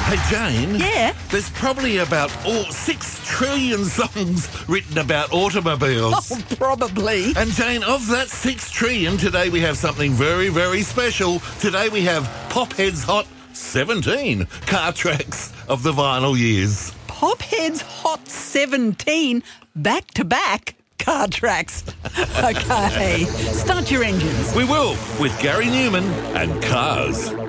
Hey, Jane. Yeah? There's probably about 6 trillion songs written about automobiles. Oh, probably. And Jane, of that 6 trillion, today we have something very, very special. Today we have Pophead's Hot 17 car tracks of the vinyl years. Pophead's Hot 17 back-to-back car tracks. Okay, start your engines. We will, with Gary Newman and Cars.